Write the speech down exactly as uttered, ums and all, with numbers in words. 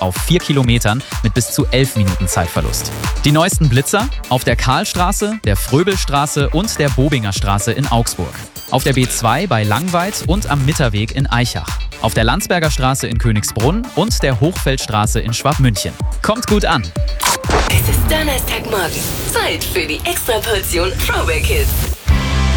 auf vier Kilometern mit bis zu elf Minuten Zeitverlust. Die neuesten Blitzer auf der Karlstraße, der Fröbelstraße und der Bobinger Straße in Augsburg. Auf der B zwei bei Langweid und am Mitterweg in Aichach. Auf der Landsberger Straße in Königsbrunn und der Hochfeldstraße in Schwabmünchen. Kommt gut an! Es ist Donnerstagmorgen. Zeit für die Extraportion Throwback Hits.